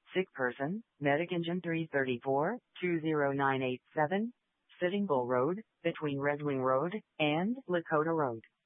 Sick person, Medic Engine 334, 20987, Sitting Bull Road, between Red Wing Road and Lakota Road.